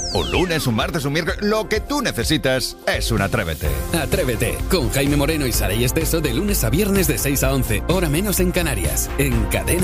Un lunes, un martes, un miércoles, lo que tú necesitas es un Atrévete. Atrévete, con Jaime Moreno y Saray Esteso de lunes a viernes de 6 a 11, hora menos en Canarias, en Cadena